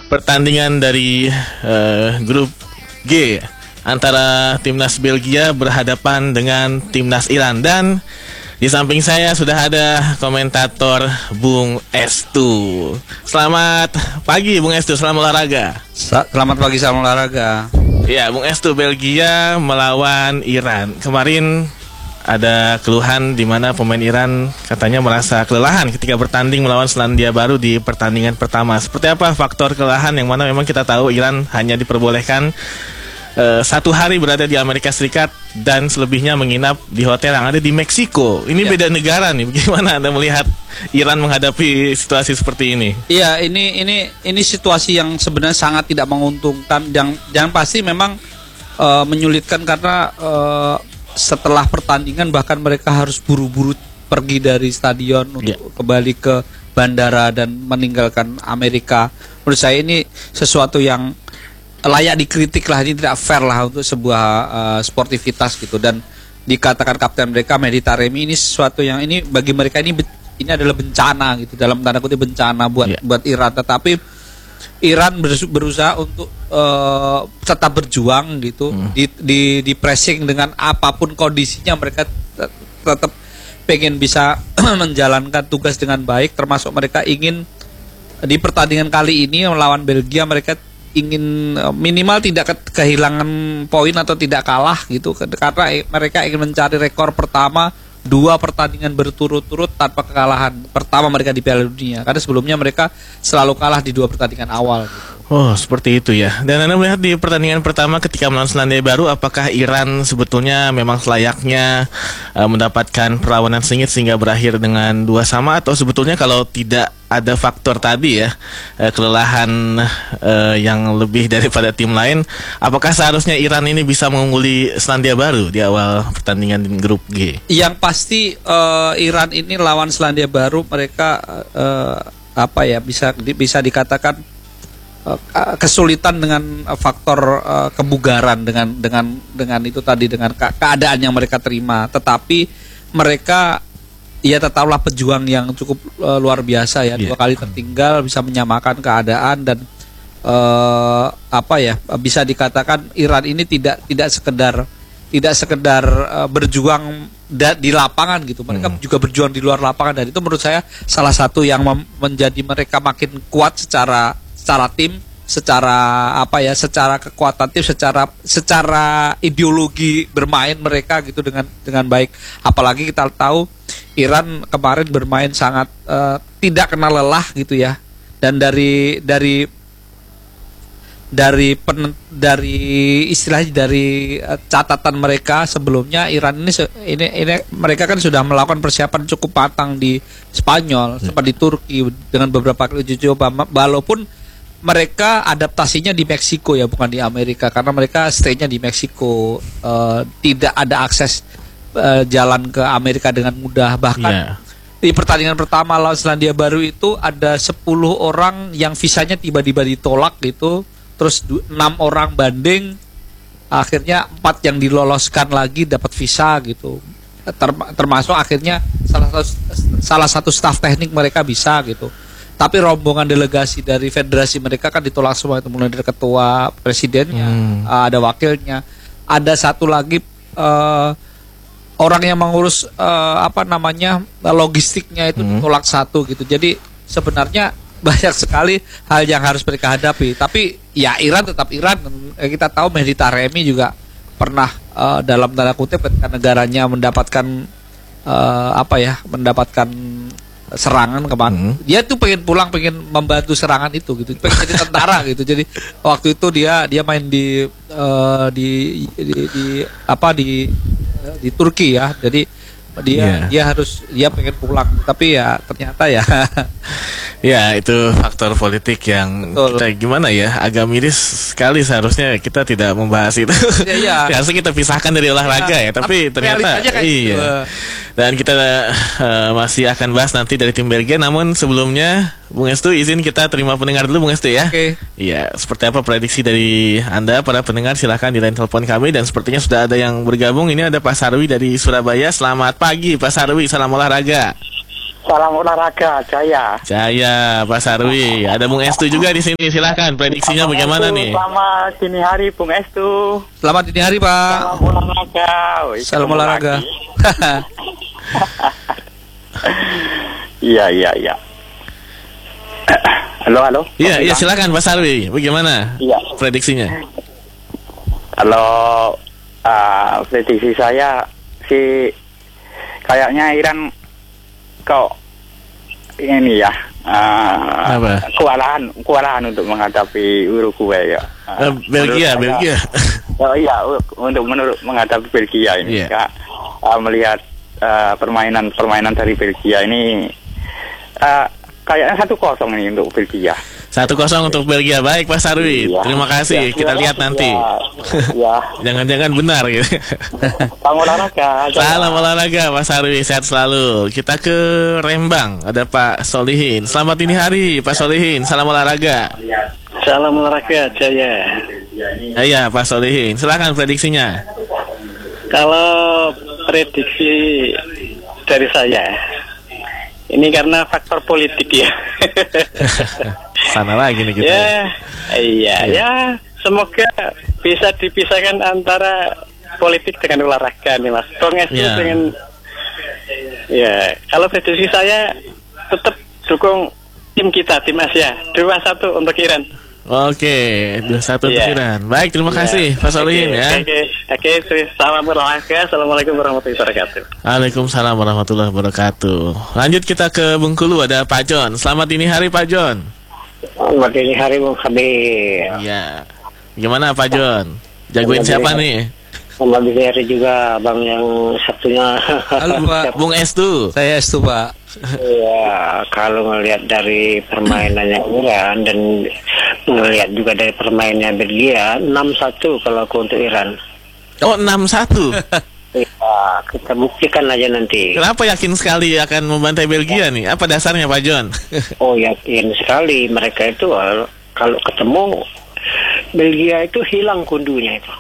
pertandingan dari grup G antara timnas Belgia berhadapan dengan timnas Iran. Dan di samping saya sudah ada komentator Bung Estu. Selamat pagi Bung Estu, selamat olahraga. Selamat pagi, salam olahraga. Ya, Bung Estu, Belgia melawan Iran. Kemarin ada keluhan di mana pemain Iran katanya merasa kelelahan ketika bertanding melawan Selandia Baru di pertandingan pertama. Seperti apa faktor kelelahan yang mana memang kita tahu Iran hanya diperbolehkan 1 hari berada di Amerika Serikat dan selebihnya menginap di hotel yang ada di Meksiko. Ini beda negara nih. Bagaimana Anda melihat Iran menghadapi situasi seperti ini? Iya, ini situasi yang sebenarnya sangat tidak menguntungkan. Jangan pasti memang menyulitkan karena setelah pertandingan bahkan mereka harus buru-buru pergi dari stadion untuk kembali ke bandara dan meninggalkan Amerika. Menurut saya ini sesuatu yang layak dikritik lah, ini tidak fair lah untuk sebuah sportivitas gitu. Dan dikatakan kapten mereka Mehdi Taremi ini sesuatu yang ini bagi mereka ini adalah bencana gitu, dalam tanda kutip bencana buat Iran. Tetapi Iran berusaha untuk tetap berjuang gitu, di pressing dengan apapun kondisinya. Mereka tetap pengen bisa menjalankan tugas dengan baik, termasuk mereka ingin di pertandingan kali ini melawan Belgia mereka ingin minimal tidak kehilangan poin atau tidak kalah gitu, karena mereka ingin mencari rekor pertama 2 pertandingan berturut-turut tanpa kekalahan pertama mereka di Piala Dunia, karena sebelumnya mereka selalu kalah di 2 pertandingan awal gitu. Oh, seperti itu ya. Dan Anda melihat di pertandingan pertama ketika melawan Selandia Baru, apakah Iran sebetulnya memang selayaknya mendapatkan perlawanan sengit sehingga berakhir dengan 2-2, atau sebetulnya kalau tidak ada faktor tadi ya, kelelahan yang lebih daripada tim lain, apakah seharusnya Iran ini bisa mengungguli Selandia Baru di awal pertandingan di grup G? Yang pasti Iran ini lawan Selandia Baru mereka bisa dikatakan kesulitan dengan faktor kebugaran dengan itu tadi, dengan keadaan yang mereka terima. Tetapi mereka tetaplah pejuang yang cukup luar biasa ya. 2 kali tertinggal bisa menyamakan keadaan dan bisa dikatakan Iran ini tidak sekedar berjuang di lapangan gitu. Mereka juga berjuang di luar lapangan, dan itu menurut saya salah satu yang menjadi mereka makin kuat secara tim, secara kekuatan tim, secara ideologi bermain mereka gitu dengan baik. Apalagi kita tahu Iran kemarin bermain sangat tidak kenal lelah gitu ya. Dan dari catatan mereka sebelumnya, Iran ini mereka kan sudah melakukan persiapan cukup matang di Spanyol, sempat di Turki dengan beberapa kali uji coba, walaupun mereka adaptasinya di Meksiko ya, bukan di Amerika, karena mereka stay-nya di Meksiko, tidak ada akses jalan ke Amerika dengan mudah. Bahkan di pertandingan pertama lawan Selandia Baru itu ada 10 orang yang visanya tiba-tiba ditolak gitu, terus 6 orang banding, akhirnya 4 yang diloloskan lagi dapat visa gitu, termasuk akhirnya salah satu staf teknik mereka bisa gitu. Tapi rombongan delegasi dari federasi mereka kan ditolak semua, itu mulai dari ketua, presidennya, ada wakilnya, ada satu lagi orang yang mengurus logistiknya itu ditolak 1 gitu. Jadi sebenarnya banyak sekali hal yang harus mereka hadapi. Tapi ya Iran tetap Iran. Kita tahu Mehdi Taremi juga pernah dalam tanda kutip ketika negaranya mendapatkan serangan kemarin, dia tuh pengen pulang, pengen membantu serangan itu gitu, pengen jadi tentara gitu. Jadi waktu itu dia main di Turki ya. Jadi dia pengen pulang, tapi ya ternyata ya ya itu faktor politik yang kita gimana ya, agak miris sekali. Seharusnya kita tidak membahas itu. Harusnya kita pisahkan dari olahraga ya, tapi ternyata Dan kita masih akan bahas nanti dari tim Belgia. Namun sebelumnya Bung Estu, izin kita terima pendengar dulu Bung Estu ya. Iya, seperti apa prediksi dari Anda para pendengar, silahkan di line telepon kami. Dan sepertinya sudah ada yang bergabung. Ini ada Pak Sarwi dari Surabaya. Selamat pagi Pak Sarwi, salam olahraga. Salam olahraga, Jaya. Jaya, Pak Sarwi. Ada Bung Estu juga di sini. Silahkan prediksinya bagaimana nih? Selamat dini hari, Bung Estu. Selamat dini hari, Pak. Salam olahraga. Wih, Salam ketemu olahraga. lagi. Iya. Halo. Iya, silakan Pak Sarwi. Bagaimana Iya. prediksinya? Kalau prediksi saya sih kayaknya Iran kok ini ya Apa? kewalahan untuk menghadapi Uruguay ya. Belgia. Oh iya, untuk menghadapi Belgia ini, Iya. melihat permainan dari Belgia ini kayaknya 1-0 ini untuk Belgia. 1-0 untuk Belgia. Baik Pak Sarwi. Iya. Terima kasih. Kita lihat nanti. Ya. Jangan-jangan benar gitu. Salam olahraga. Salam olahraga Pak Sarwi, sehat selalu. Kita ke Rembang, ada Pak Solihin. Selamat dini hari Pak Solihin. Salam olahraga. Salam olahraga, Jaya. Iya Pak Solihin. Silakan prediksinya. Kalau prediksi dari saya, ini karena faktor politik ya. Sana lagi nih kita. Ya. Semoga bisa dipisahkan antara politik dengan olahraga nih, Mas. Ya. dengan kalau prediksi saya tetap dukung tim kita, tim Asia. 2-1 untuk Iran. Oke, 2-1 untuk Iya. Iran. Baik, terima kasih Pak Solihin ya. Oke, salam olahraga. Assalamualaikum warahmatullahi wabarakatuh. Waalaikumsalam warahmatullahi wabarakatuh. Lanjut kita ke Bengkulu, ada Pak John. Selamat dini hari Pak John. Selamat dini hari, Bung Habib. Iya. Gimana Pak John? Jagoin siapa nih? Selamat dini hari juga, Bang, yang satunya. Halo, Pak. Bung Estu. Saya Estu, Pak. Ya, kalau melihat dari permainannya Iran dan melihat juga dari permainannya Belgia, 6-1 kalau aku untuk Iran. Oh, 6-1. Ya, kita buktikan aja nanti. Kenapa yakin sekali akan membantai Belgia nih? Apa dasarnya Pak John? Oh, yakin sekali mereka itu kalau ketemu Belgia itu hilang kundunya itu.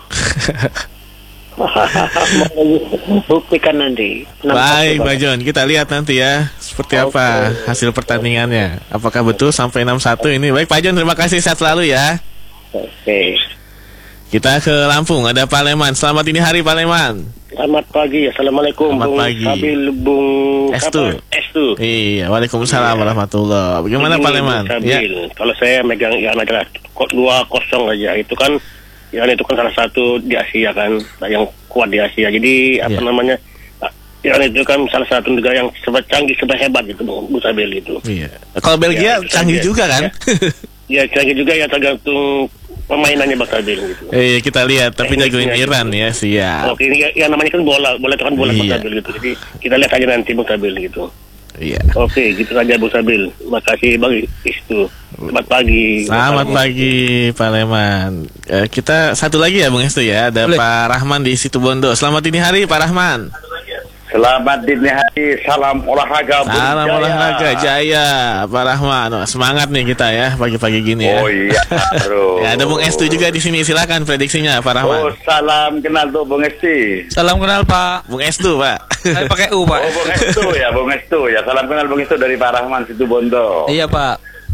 Buktikan nanti. Baik Pak John, kita lihat nanti ya seperti apa hasil pertandingannya. Apakah betul sampai 6-1 ini? Baik Pak John, terima kasih, sehat selalu ya. Oke. Kita ke Lampung, ada Pak Leman. Selamat dini hari Pak Leman. Selamat pagi. Assalamualaikum. Selamat Bung pagi. Sabil, Bung Estu. Estu. Iya, waalaikumsalam warahmatullahi. Bagaimana Ini Pak Leman? Bung Ya. Sabil. Kalau saya megang Iran adalah 2-0 aja. Itu kan Iran itu kan salah satu di Asia kan, yang kuat di Asia. Jadi apa Ya. namanya? Iran itu kan salah satu negara yang sebab canggih, sebab hebat gitu, Bung Sabil itu. Iya. Kalau Belgia Ya, canggih ya. juga kan? Ya canggih juga ya, tergantung permainannya Bang Sabil gitu. Kita lihat, tapi jagoin Iran ya, siap. Oke, ini yang namanya kan bola itu kan bola Bang Iya. Sabil gitu. Jadi kita lihat aja nanti Bang Sabil gitu. Iya. Oke, gitu saja Bung Sabil. Makasih Bang Istu. Selamat pagi. Selamat pagi Pak Leman. Kita satu lagi ya Bung Estu ya, ada Boleh. Pak Rahman di Situbondo. Selamat dini hari Pak Rahman. Selamat dini hari, salam olahraga. Salam Jaya. olahraga Jaya Pak Rahman. Wah, semangat nih kita ya pagi-pagi gini ya. Oh iya, bro. Ya, ada Bung Estu juga di sini. Silakan prediksinya Pak Rahman. Oh, salam kenal tuh Bung Esti. Salam kenal, Pak. Bung Estu Pak. Saya pakai U, Pak. Oh, Bung Estu ya, Bung Estu ya. Salam kenal Bung Estu dari Pak Rahman Situbondo. Iya, Pak.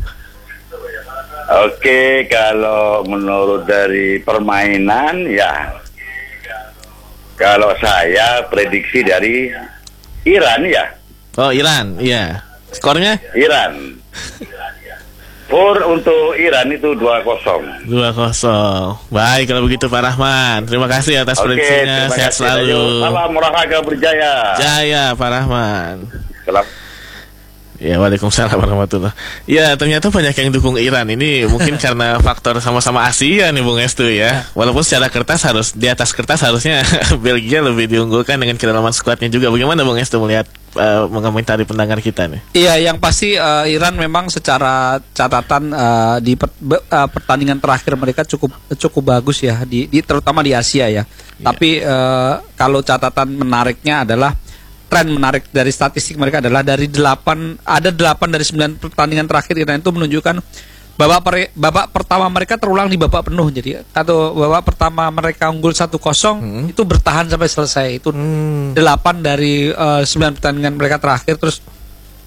Oke, kalau menurut dari permainan ya, kalau saya prediksi dari Iran ya, Oh, Iran. Iya. Skornya Iran. Untuk Iran itu 2-0. 2-0. Baik kalau begitu Pak Rahman. Terima kasih atas Oke, prediksinya. terima Sehat kasih. selalu. Salam olahraga berjaya. Jaya Pak Rahman. Salam. Ya, waalaikumsalam warahmatullahi. Ya, ternyata banyak yang dukung Iran. Ini mungkin karena faktor sama-sama Asia nih Bung Estu ya. Walaupun secara kertas di atas kertas harusnya Belgia lebih diunggulkan dengan kedalaman skuadnya juga. Bagaimana Bung Estu melihat mengomentari pendengar kita nih? Iya, yang pasti Iran memang secara catatan di pertandingan terakhir mereka cukup bagus ya terutama di Asia ya. Tapi kalau catatan menariknya adalah tren menarik dari statistik mereka adalah dari 8 dari 9 pertandingan terakhir Iran itu menunjukkan babak pertama mereka terulang di babak penuh. Jadi atau babak pertama mereka unggul 1-0 itu bertahan sampai selesai. Itu 8 dari 9 pertandingan mereka terakhir, terus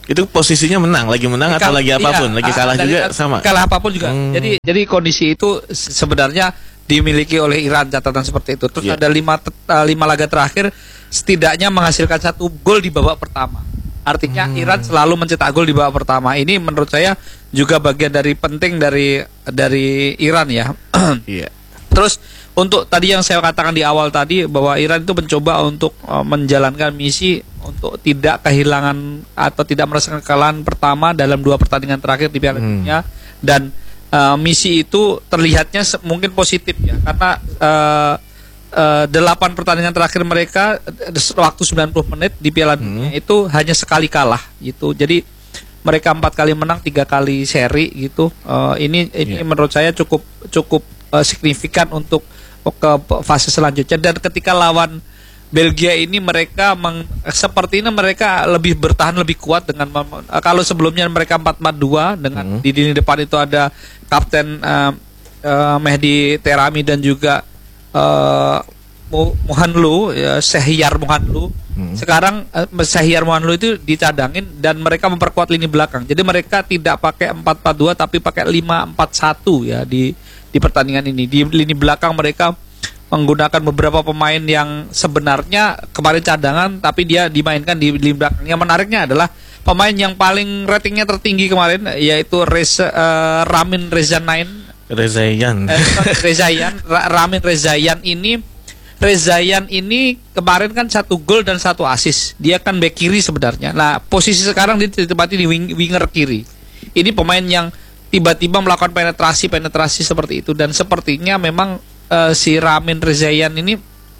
Itu posisinya menang, lagi menang atau lagi apapun, lagi kalah juga sama. Kalah apapun juga. Jadi kondisi itu sebenarnya dimiliki oleh Iran, catatan seperti itu. Terus ada 5 laga terakhir setidaknya menghasilkan 1 gol di babak pertama. Artinya Iran selalu mencetak gol di babak pertama. Ini menurut saya juga bagian dari penting dari Iran ya. Iya. Terus untuk tadi yang saya katakan di awal tadi bahwa Iran itu mencoba untuk menjalankan misi untuk tidak kehilangan atau tidak merasakan kekalahan pertama dalam 2 pertandingan terakhir di Piala Dunia, dan misi itu terlihatnya mungkin positif ya, karena 8 pertandingan terakhir mereka waktu 90 menit di Piala Dunia itu hanya sekali kalah gitu. Jadi mereka 4 kali menang, 3 kali seri gitu. Ini menurut saya cukup signifikan untuk ke fase selanjutnya. Dan ketika lawan Belgia ini mereka sepertinya mereka lebih bertahan lebih kuat dengan kalau sebelumnya mereka 4-4-2 dengan di lini depan itu ada Kapten Mehdi Terami dan juga Mohanlu, Sehyar Mohanlu. Sekarang Sehyar Mohanlu itu dicadangin dan mereka memperkuat lini belakang. Jadi mereka tidak pakai 4-4-2 tapi pakai 5-4-1 ya di pertandingan ini. Di lini belakang mereka menggunakan beberapa pemain yang sebenarnya kemarin cadangan tapi dia dimainkan di lini belakang. Yang menariknya adalah pemain yang paling ratingnya tertinggi kemarin yaitu Ramin Rezayan ini kemarin kan 1 gol dan 1 assist. Dia kan bek kiri sebenarnya. Nah, posisi sekarang dia ditempati di winger kiri. Ini pemain yang tiba-tiba melakukan penetrasi seperti itu, dan sepertinya memang si Ramin Rezayan ini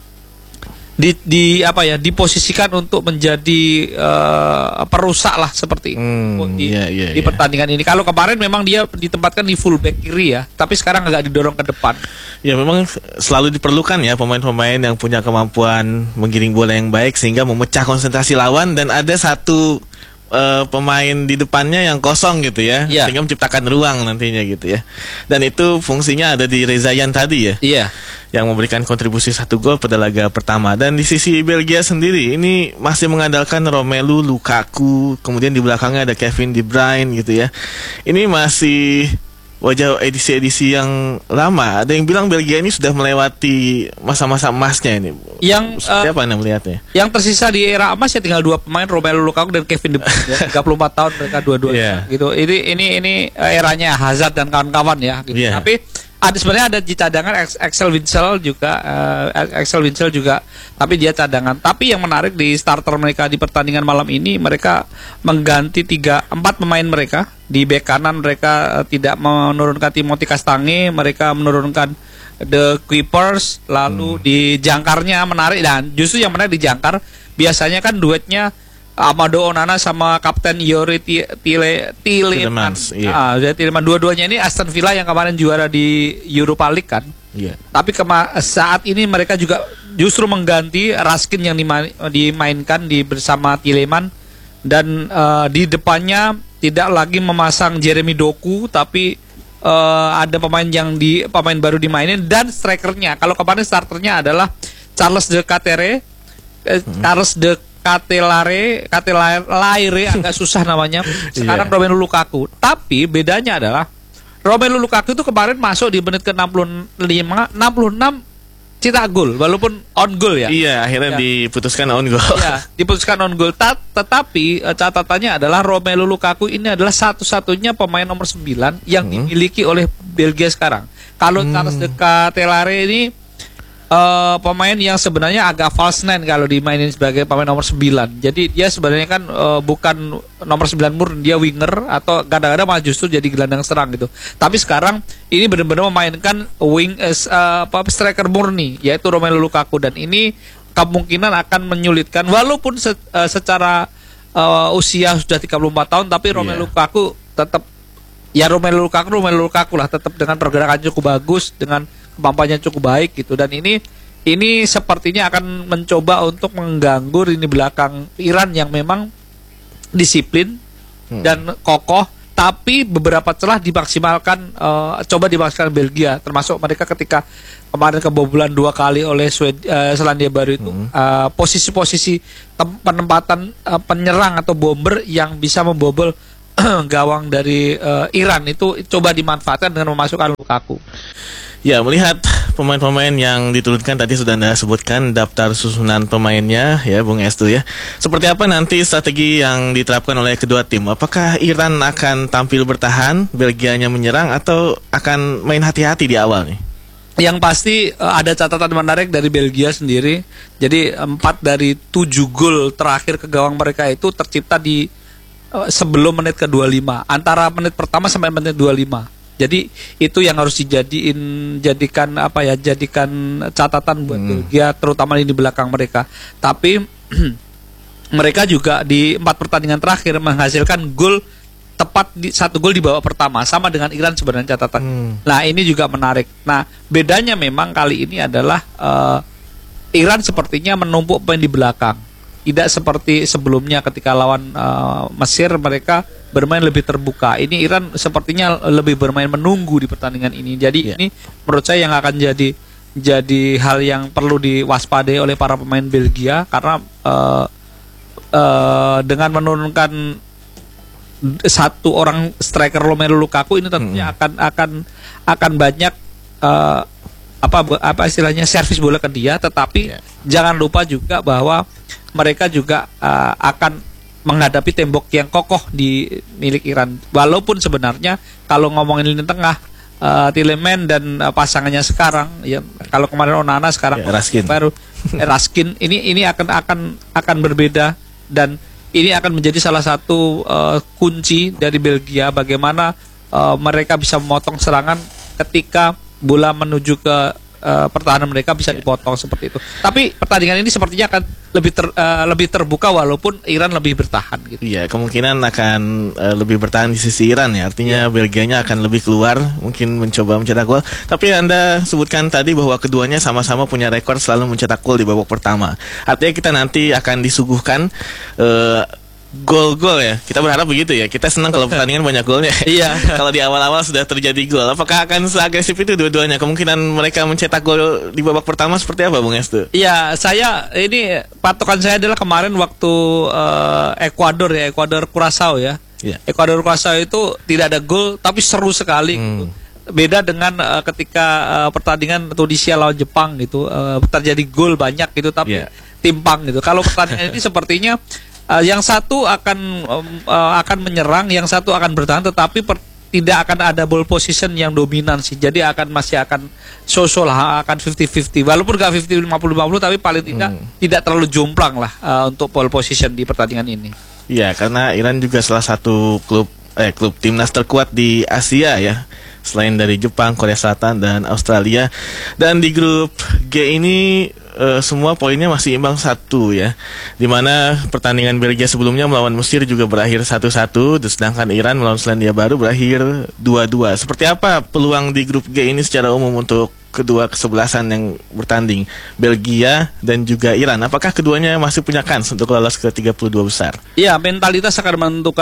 diposisikan untuk menjadi perusak lah seperti itu di pertandingan ini. Kalau kemarin memang dia ditempatkan di fullback kiri ya, tapi sekarang agak didorong ke depan. Ya memang selalu diperlukan ya pemain-pemain yang punya kemampuan menggiring bola yang baik sehingga memecah konsentrasi lawan, dan ada satu pemain di depannya yang kosong gitu ya, sehingga menciptakan ruang nantinya gitu ya. Dan itu fungsinya ada di Rezayan tadi ya, yang memberikan kontribusi 1 gol pada laga pertama. Dan di sisi Belgia sendiri ini masih mengandalkan Romelu Lukaku, kemudian di belakangnya ada Kevin De Bruyne gitu ya. Ini masih wajah edisi-edisi yang lama. Ada yang bilang Belgia ini sudah melewati masa-masa emasnya ini. Yang siapa yang melihatnya? Yang tersisa di era emas ya tinggal 2 pemain, Romelu Lukaku dan Kevin De Bruyne. 34 tahun mereka dua-duanya gitu. Ini eranya Hazard dan kawan-kawan ya gitu. Tapi sebenarnya ada di cadangan Axel Witsel juga, tapi dia cadangan. Tapi yang menarik di starter mereka di pertandingan malam ini, mereka mengganti 4 pemain mereka. Di bek kanan mereka tidak menurunkan Timothy Castagne, mereka menurunkan The Kuipers. Lalu di jangkarnya menarik, dan justru yang menarik di jangkar biasanya kan duetnya Amado Onana sama Kapten Yori Tielemans. Tielemans. Dua-duanya ini Aston Villa yang kemarin juara di Europa League kan. Tapi saat ini mereka juga justru mengganti Raskin yang dimainkan bersama Tielemans, dan di depannya tidak lagi memasang Jeremy Doku, tapi ada pemain baru dimainin, dan strikernya kalau kemarin starternya adalah Charles de Ketelaere agak susah namanya. Sekarang Romelu Lukaku. Tapi bedanya adalah Romelu Lukaku itu kemarin masuk di menit ke 66 cetak gol walaupun on goal ya. Iya, akhirnya diputuskan on goal. Iya, diputuskan on goal. Tetapi catatannya adalah Romelu Lukaku ini adalah satu-satunya pemain nomor 9 yang dimiliki oleh Belgia sekarang. Kalau Charles de Ketelaere ini pemain yang sebenarnya agak false nine kalau dimainin sebagai pemain nomor 9. Jadi dia sebenarnya kan bukan nomor 9 murni, dia winger atau kadang-kadang malah justru jadi gelandang serang gitu. Tapi sekarang ini benar-benar memainkan striker murni, yaitu Romelu Lukaku, dan ini kemungkinan akan menyulitkan walaupun secara usia sudah 34 tahun, tapi Romelu Lukaku tetap Romelu Lukaku lah, tetap dengan pergerakan cukup bagus, dengan kemampuannya cukup baik gitu. Dan ini sepertinya akan mencoba untuk mengganggu lini belakang Iran yang memang disiplin dan kokoh, tapi beberapa celah dimaksimalkan, coba dimaksimalkan Belgia, termasuk mereka ketika kemarin kebobolan 2 kali oleh Selandia Baru itu, posisi-posisi penempatan penyerang atau bomber yang bisa membobol gawang dari Iran itu coba dimanfaatkan dengan memasukkan Lukaku. Ya, melihat pemain-pemain yang diturunkan tadi sudah Anda sebutkan daftar susunan pemainnya ya Bung Estu ya. Seperti apa nanti strategi yang diterapkan oleh kedua tim? Apakah Iran akan tampil bertahan, Belgianya menyerang, atau akan main hati-hati di awal nih? Yang pasti ada catatan menarik dari Belgia sendiri. Jadi 4 dari 7 gol terakhir ke gawang mereka itu tercipta di sebelum menit ke-25, antara menit pertama sampai menit 25. Jadi itu yang harus jadikan catatan buat Belgia, terutama di belakang mereka. Tapi mereka juga di 4 pertandingan terakhir menghasilkan gol tepat di 1 gol di babak pertama, sama dengan Iran sebenarnya catatan. Nah, ini juga menarik. Nah, bedanya memang kali ini adalah Iran sepertinya menumpuk pemain di belakang. Tidak seperti sebelumnya ketika lawan Mesir mereka bermain lebih terbuka. Ini Iran sepertinya lebih bermain menunggu di pertandingan ini. Jadi ini menurut saya yang akan jadi hal yang perlu diwaspadai oleh para pemain Belgia, karena dengan menurunkan 1 orang striker Romelu Lukaku ini tentunya akan banyak apa istilahnya servis bola ke dia. Tetapi jangan lupa juga bahwa mereka juga akan menghadapi tembok yang kokoh di milik Iran. Walaupun sebenarnya kalau ngomongin lini tengah, Tielemans dan pasangannya sekarang, ya kalau kemarin Onana, sekarang Raskin. baru Raskin, ini akan berbeda, dan ini akan menjadi salah satu kunci dari Belgia bagaimana mereka bisa memotong serangan ketika bola menuju ke pertahanan mereka bisa dipotong seperti itu. Tapi pertandingan ini sepertinya akan lebih terbuka walaupun Iran lebih bertahan gitu. Iya, kemungkinan akan lebih bertahan di sisi Iran ya. Artinya Belgianya akan lebih keluar, mungkin mencoba mencetak gol. Tapi Anda sebutkan tadi bahwa keduanya sama-sama punya rekor selalu mencetak gol di babak pertama. Artinya kita nanti akan disuguhkan gol-gol ya. Kita berharap begitu ya. Kita senang kalau pertandingan banyak golnya. Iya. Kalau di awal-awal sudah terjadi gol, apakah akan seagresif itu dua-duanya? Kemungkinan mereka mencetak gol di babak pertama seperti apa, Bung Estu? Iya, ini patokan saya adalah kemarin waktu Ekuador Curaçao ya. Ekuador Curaçao itu tidak ada gol tapi seru sekali gitu. Beda dengan ketika pertandingan Tunisia lawan Jepang gitu, terjadi gol banyak gitu tapi timpang gitu. Kalau pertandingan ini sepertinya yang satu akan menyerang, yang satu akan bertahan, tetapi tidak akan ada ball position yang dominan sih. Jadi masih akan so-so lah, akan 50-50. Walaupun gak 50-50, tapi paling tidak terlalu jomplang lah untuk ball position di pertandingan ini. Iya, karena Iran juga salah satu klub timnas terkuat di Asia ya. Selain dari Jepang, Korea Selatan, dan Australia. Dan di grup G ini semua poinnya masih imbang 1 ya. Dimana pertandingan Belgia sebelumnya melawan Mesir juga berakhir 1-1, sedangkan Iran melawan Selandia Baru berakhir 2-2. Seperti apa peluang di grup G ini secara umum untuk kedua kesebelasan yang bertanding, Belgia dan juga Iran? Apakah keduanya masih punya kans untuk lolos ke 32 besar? Iya, mentalitas akan menentukan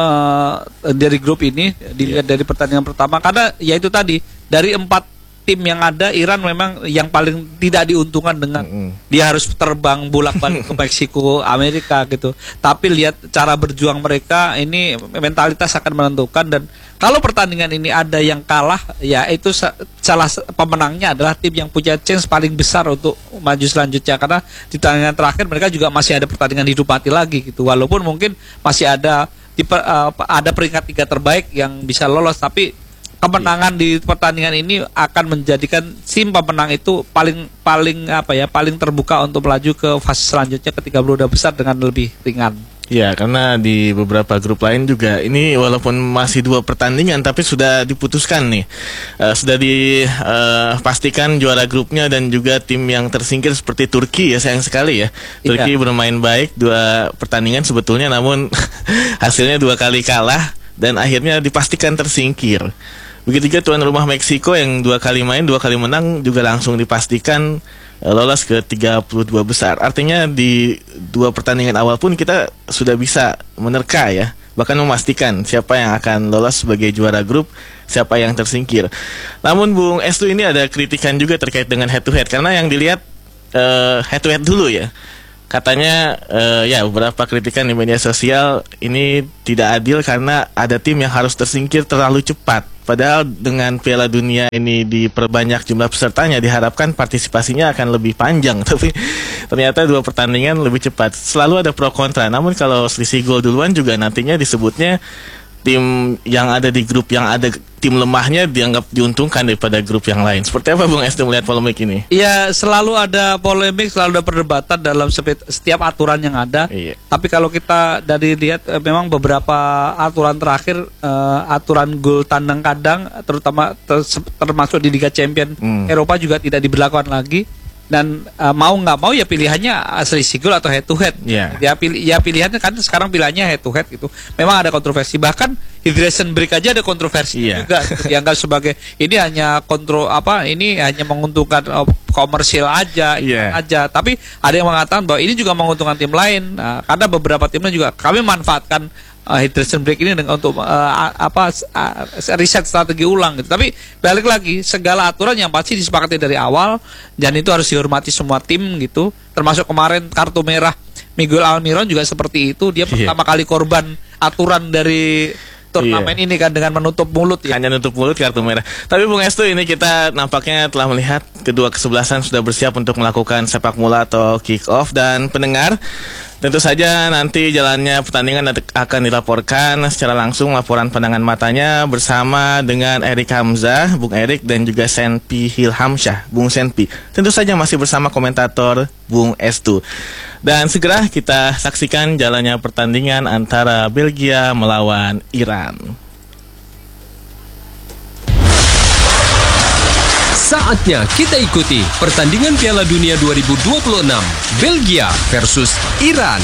dari grup ini dilihat dari pertandingan pertama, karena ya itu tadi, dari 4 tim yang ada, Iran memang yang paling tidak diuntungkan dengan dia harus terbang bolak-balik ke Meksiko, Amerika gitu. Tapi lihat cara berjuang mereka, ini mentalitas akan menentukan. Dan kalau pertandingan ini ada yang kalah, ya itu salah pemenangnya adalah tim yang punya chance paling besar untuk maju selanjutnya, karena di pertandingan terakhir mereka juga masih ada pertandingan hidup mati lagi gitu. Walaupun mungkin masih ada peringkat 3 terbaik yang bisa lolos, tapi kemenangan di pertandingan ini akan menjadikan tim pemenang itu paling terbuka untuk melaju ke fase selanjutnya ke 32 besar dengan lebih ringan. Ya, karena di beberapa grup lain juga ini walaupun masih 2 pertandingan tapi sudah diputuskan nih. Sudah dipastikan juara grupnya, dan juga tim yang tersingkir seperti Turki ya, sayang sekali ya. Turki bermain baik 2 pertandingan sebetulnya, namun hasilnya 2 kali kalah dan akhirnya dipastikan tersingkir. Begitu juga tuan rumah Meksiko yang 2 kali main, 2 kali menang juga langsung dipastikan lolos ke 32 besar. Artinya di 2 pertandingan awal pun kita sudah bisa menerka ya bahkan memastikan siapa yang akan lolos sebagai juara grup, siapa yang tersingkir. Namun Bung Estu, ini ada kritikan juga terkait dengan head to head, karena yang dilihat head to head dulu ya. Katanya ya beberapa kritikan di media sosial ini tidak adil karena ada tim yang harus tersingkir terlalu cepat. Padahal dengan Piala Dunia ini diperbanyak jumlah pesertanya, diharapkan partisipasinya akan lebih panjang. Tapi ternyata 2 pertandingan lebih cepat. Selalu ada pro kontra. Namun kalau selisih gol duluan juga nantinya disebutnya tim yang ada di grup yang ada tim lemahnya dianggap diuntungkan daripada grup yang lain. Seperti apa Bung Estu melihat polemik ini? Ya, selalu ada polemik, selalu ada perdebatan dalam setiap aturan yang ada. Iya. Tapi kalau kita dari lihat memang beberapa aturan terakhir, aturan gol tandang kandang, terutama termasuk di Liga Champions Eropa juga tidak diberlakukan lagi. Dan mau nggak mau ya pilihannya selisih gol atau head to head. Yeah. Ya pilihannya kan sekarang pilihannya head to head gitu. Memang ada kontroversi, bahkan hydration break aja ada kontroversi juga gitu. Dianggap sebagai ini hanya ini hanya menguntungkan komersial aja, aja. Tapi ada yang mengatakan bahwa ini juga menguntungkan tim lain. Nah, karena beberapa timnya juga kami manfaatkan hydration break ini dengan untuk riset strategi ulang gitu. Tapi balik lagi, segala aturan yang pasti disepakati dari awal dan itu harus dihormati semua tim gitu. Termasuk kemarin kartu merah Miguel Almiron juga seperti itu. Dia pertama kali korban aturan dari turnamen ini kan dengan menutup mulut ya. Hanya menutup mulut kartu merah. Tapi Bung Estu, ini kita nampaknya telah melihat kedua kesebelasan sudah bersiap untuk melakukan sepak bola atau kick off. Dan pendengar, tentu saja nanti jalannya pertandingan akan dilaporkan secara langsung, laporan pandangan matanya bersama dengan Erik Hamzah, Bung Erik, dan juga Senpi Hilhamsyah, Bung Senpi. Tentu saja masih bersama komentator Bung Estu. Dan segera kita saksikan jalannya pertandingan antara Belgia melawan Iran. Saatnya kita ikuti pertandingan Piala Dunia 2026 Belgia versus Iran.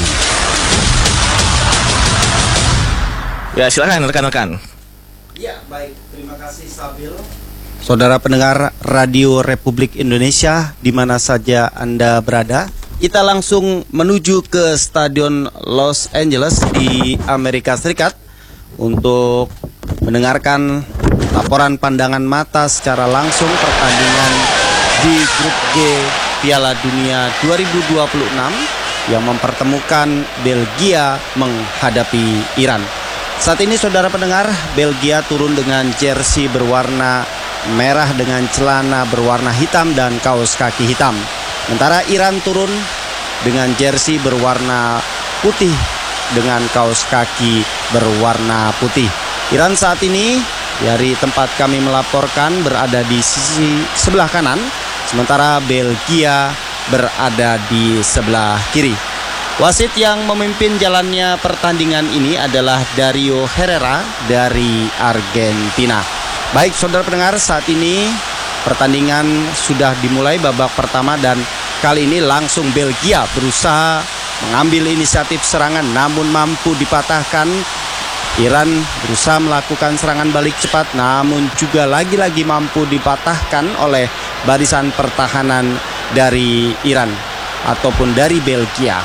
Ya, silakan rekan-rekan. Ya, baik. Terima kasih Sabil. Saudara pendengar Radio Republik Indonesia di mana saja Anda berada, kita langsung menuju ke Stadion Los Angeles di Amerika Serikat untuk mendengarkan laporan pandangan mata secara langsung pertandingan di grup G Piala Dunia 2026 yang mempertemukan Belgia menghadapi Iran. Saat ini saudara pendengar, Belgia turun dengan jersey berwarna merah dengan celana berwarna hitam dan kaos kaki hitam. Sementara Iran turun dengan jersey berwarna putih dengan kaos kaki berwarna putih. Iran saat ini dari tempat kami melaporkan berada di sisi sebelah kanan, sementara Belgia berada di sebelah kiri. Wasit yang memimpin jalannya pertandingan ini adalah Dario Herrera dari Argentina. Baik saudara pendengar, saat ini pertandingan sudah dimulai babak pertama dan kali ini langsung Belgia berusaha mengambil inisiatif serangan namun mampu dipatahkan. Iran berusaha melakukan serangan balik cepat namun juga lagi-lagi mampu dipatahkan oleh barisan pertahanan dari Iran ataupun dari Belgia.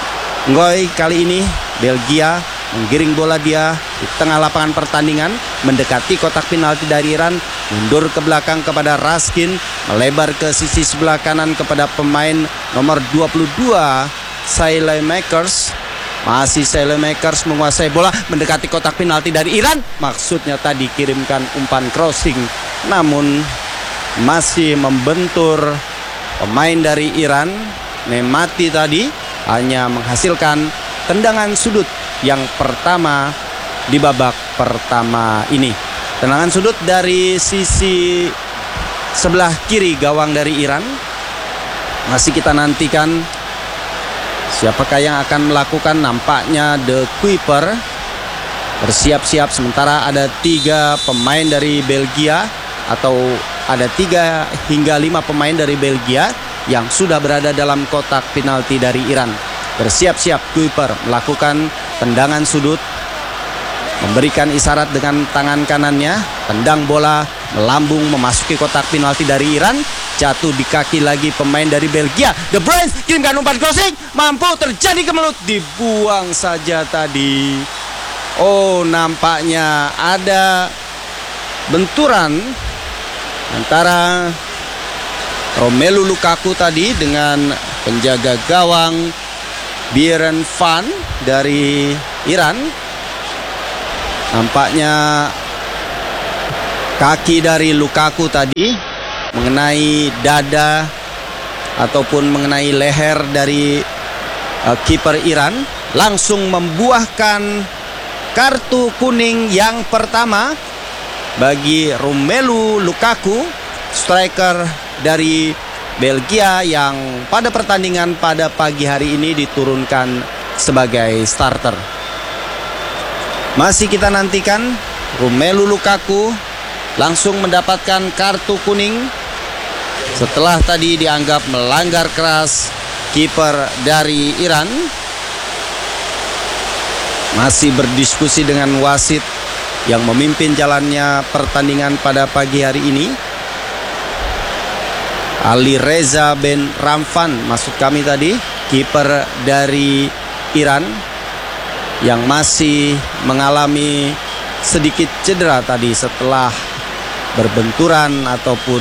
Ngoy kali ini Belgia menggiring bola dia di tengah lapangan pertandingan, mendekati kotak penalti dari Iran, mundur ke belakang kepada Raskin, melebar ke sisi sebelah kanan kepada pemain nomor 22 Saelemaekers. Masih Saelemaekers menguasai bola, mendekati kotak penalti dari Iran. Maksudnya tadi kirimkan umpan crossing, namun masih membentur pemain dari Iran. Nemati tadi hanya menghasilkan tendangan sudut yang pertama di babak pertama ini. Tendangan sudut dari sisi sebelah kiri gawang dari Iran. Masih kita nantikan siapakah yang akan melakukan. Nampaknya The Kuiper bersiap-siap, sementara ada 3 pemain dari Belgia atau ada 3 hingga 5 pemain dari Belgia yang sudah berada dalam kotak penalti dari Iran. Bersiap-siap Kuiper melakukan tendangan sudut, memberikan isyarat dengan tangan kanannya, tendang bola melambung memasuki kotak penalti dari Iran, jatuh di kaki lagi pemain dari Belgia. De Bruyne kirimkan umpan crossing, mampu terjadi kemelut, dibuang saja tadi. Oh, nampaknya ada benturan antara Romelu Lukaku tadi dengan penjaga gawang Beiran Van dari Iran. Nampaknya kaki dari Lukaku tadi mengenai dada ataupun mengenai leher dari kiper Iran, langsung membuahkan kartu kuning yang pertama bagi Romelu Lukaku, striker dari Belgia yang pada pertandingan pada pagi hari ini diturunkan sebagai starter. Masih kita nantikan Romelu Lukaku langsung mendapatkan kartu kuning setelah tadi dianggap melanggar keras kiper dari Iran. Masih berdiskusi dengan wasit yang memimpin jalannya pertandingan pada pagi hari ini, Ali Reza Ben Ramvan maksud kami tadi, kiper dari Iran yang masih mengalami sedikit cedera tadi setelah berbenturan ataupun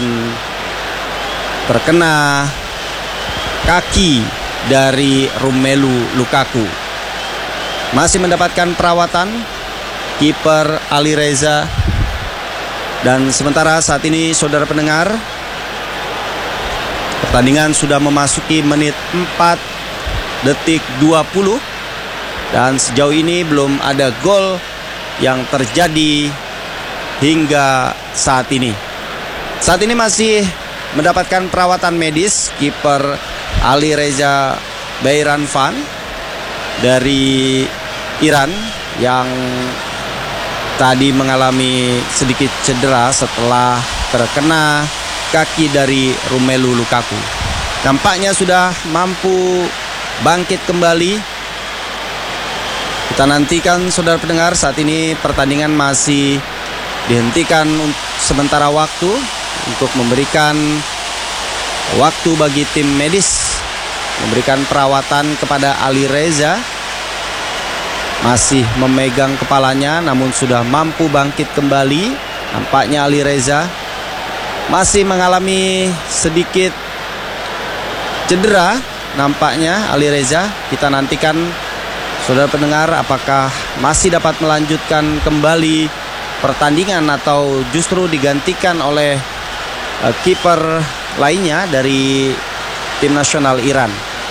terkena kaki dari Romelu Lukaku. Masih mendapatkan perawatan kiper Ali Reza. Dan sementara saat ini saudara pendengar, pertandingan sudah memasuki menit 4 detik 20 dan sejauh ini belum ada gol yang terjadi hingga saat ini. Saat ini masih mendapatkan perawatan medis kiper Ali Reza Beiran Van dari Iran yang tadi mengalami sedikit cedera setelah terkena kaki dari Romelu Lukaku. Nampaknya sudah mampu bangkit kembali. Kita nantikan saudara pendengar, saat ini pertandingan masih dihentikan sementara waktu untuk memberikan waktu bagi tim medis memberikan perawatan kepada Ali Reza. Masih memegang kepalanya namun sudah mampu bangkit kembali. Nampaknya Ali Reza masih mengalami sedikit cedera. Nampaknya Ali Reza, kita nantikan saudara pendengar apakah masih dapat melanjutkan kembali pertandingan atau justru digantikan oleh kiper lainnya dari tim nasional Iran.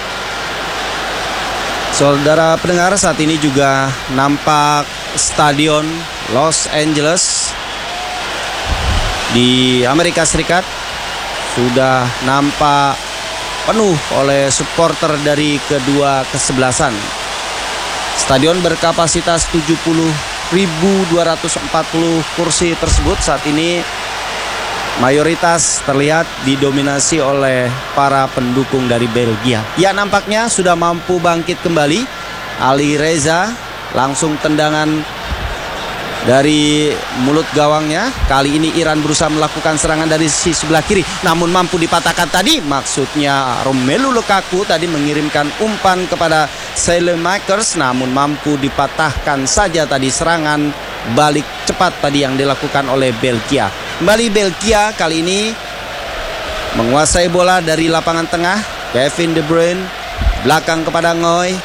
Saudara pendengar, saat ini juga nampak stadion Los Angeles di Amerika Serikat sudah nampak penuh oleh supporter dari kedua kesebelasan. Stadion berkapasitas 70.240 kursi tersebut saat ini mayoritas terlihat didominasi oleh para pendukung dari Belgia. Ya, nampaknya sudah mampu bangkit kembali. Ali Reza langsung tendangan dari mulut gawangnya. Kali ini Iran berusaha melakukan serangan dari sisi sebelah kiri, namun mampu dipatahkan tadi. Maksudnya Romelu Lukaku tadi mengirimkan umpan kepada Saelemaekers, namun mampu dipatahkan saja tadi serangan balik cepat tadi yang dilakukan oleh Belgia. Kembali Belgia kali ini menguasai bola dari lapangan tengah. Kevin De Bruyne belakang kepada Ngoy,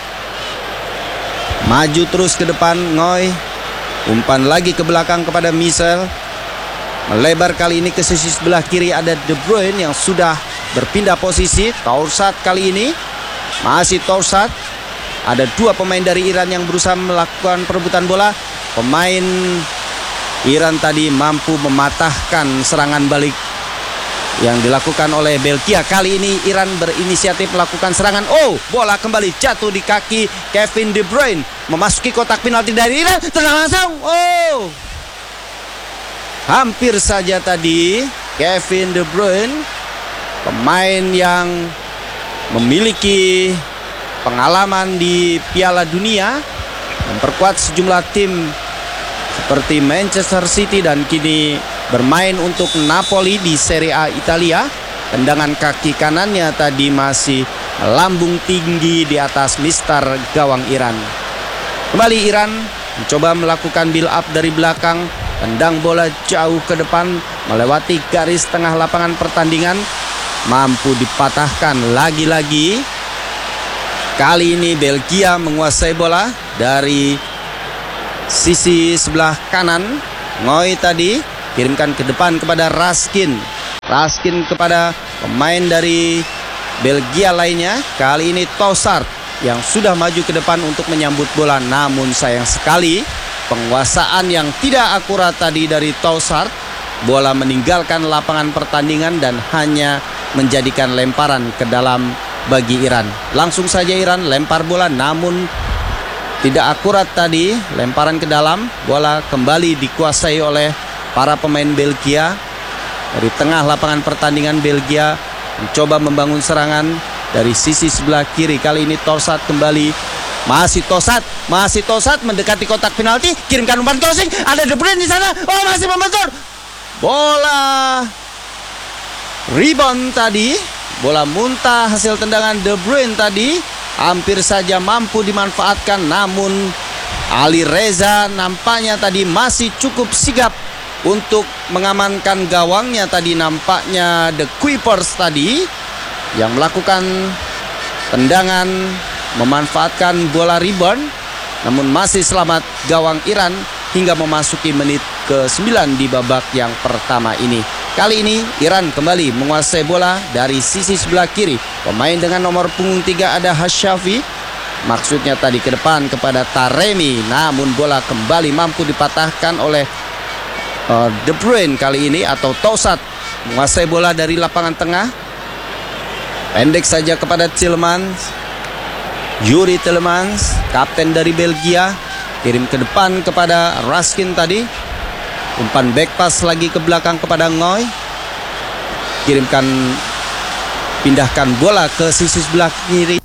maju terus ke depan Ngoy, umpan lagi ke belakang kepada Michel, melebar kali ini ke sisi sebelah kiri ada De Bruyne yang sudah berpindah posisi. Toursat kali ini masih Toursat. Ada dua pemain dari Iran yang berusaha melakukan perebutan bola. Pemain Iran tadi mampu mematahkan serangan balik yang dilakukan oleh Belgia. Kali ini Iran berinisiatif melakukan serangan. Oh, bola kembali jatuh di kaki Kevin De Bruyne. Memasuki kotak penalti dari Iran. Tenang langsung. Oh, hampir saja tadi Kevin De Bruyne, pemain yang memiliki pengalaman di Piala Dunia, memperkuat sejumlah tim seperti Manchester City dan kini bermain untuk Napoli di Serie A Italia. Tendangan kaki kanannya tadi masih melambung tinggi di atas mistar gawang Iran. Kembali Iran mencoba melakukan build up dari belakang, tendang bola jauh ke depan melewati garis tengah lapangan pertandingan, mampu dipatahkan lagi-lagi. Kali ini Belgia menguasai bola dari sisi sebelah kanan. Ngoi tadi kirimkan ke depan kepada Raskin kepada pemain dari Belgia lainnya. Kali ini Tossard yang sudah maju ke depan untuk menyambut bola, namun sayang sekali penguasaan yang tidak akurat tadi dari Tossard. Bola meninggalkan lapangan pertandingan dan hanya menjadikan lemparan ke dalam bagi Iran. Langsung saja Iran lempar bola, namun tidak akurat tadi, lemparan ke dalam. Bola kembali dikuasai oleh para pemain Belgia. Dari tengah lapangan pertandingan, Belgia mencoba membangun serangan dari sisi sebelah kiri. Kali ini Tossard kembali. Masih Tossard mendekati kotak penalti, kirimkan umpan crossing. Ada De Bruyne di sana. Oh, masih membentur. Bola rebound tadi. Bola muntah hasil tendangan De Bruyne tadi. Hampir saja mampu dimanfaatkan, namun Ali Reza nampaknya tadi masih cukup sigap untuk mengamankan gawangnya tadi. Nampaknya The Kuipers tadi yang melakukan tendangan memanfaatkan bola rebound, namun masih selamat gawang Iran hingga memasuki menit ke-9 di babak yang pertama ini. Kali ini Iran kembali menguasai bola dari sisi sebelah kiri. Pemain dengan nomor punggung 3 ada Hashafi. Maksudnya tadi ke depan kepada Taremi, namun bola kembali mampu dipatahkan oleh De Bruyne kali ini, atau Tossard menguasai bola dari lapangan tengah. Pendek saja kepada Tielemans. Yuri Tielemans, kapten dari Belgia, kirim ke depan kepada Raskin tadi. Umpan back pass lagi ke belakang kepada Ngoi. Pindahkan bola ke sisi sebelah kiri